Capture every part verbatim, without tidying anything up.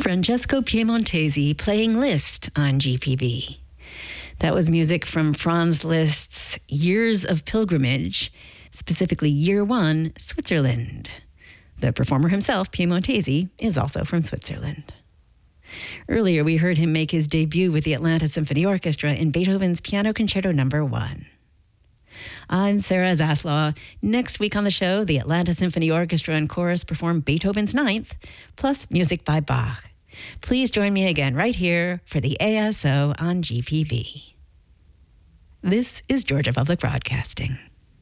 Francesco Piemontesi playing Liszt on G P B. That was music from Franz Liszt's Years of Pilgrimage, specifically Year One, Switzerland. The performer himself, Piemontesi, is also from Switzerland. Earlier, we heard him make his debut with the Atlanta Symphony Orchestra in Beethoven's Piano Concerto Number One. I'm Sarah Zaslaw. Next week on the show, the Atlanta Symphony Orchestra and Chorus perform Beethoven's Ninth, plus music by Bach. Please join me again right here for the A S O on G P B. This is Georgia Public Broadcasting.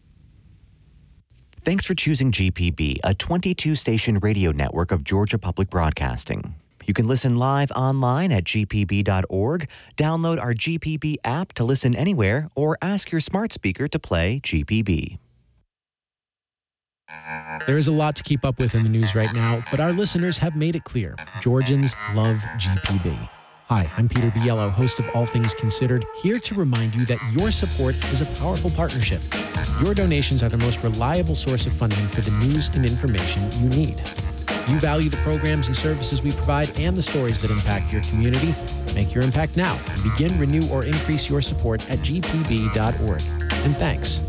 Thanks for choosing G P B, a twenty-two station radio network of Georgia Public Broadcasting. You can listen live online at g p b dot org, download our G P B app to listen anywhere, or ask your smart speaker to play G P B. There is a lot to keep up with in the news right now, but our listeners have made it clear. Georgians love G P B. Hi, I'm Peter Biello, host of All Things Considered, here to remind you that your support is a powerful partnership. Your donations are the most reliable source of funding for the news and information you need. You value the programs and services we provide and the stories that impact your community. Make your impact now and begin, renew, or increase your support at g p b dot org. And thanks.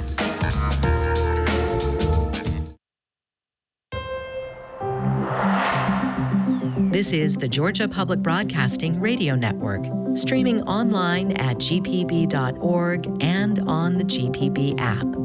This is the Georgia Public Broadcasting Radio Network, streaming online at g p b dot org and on the G P B app.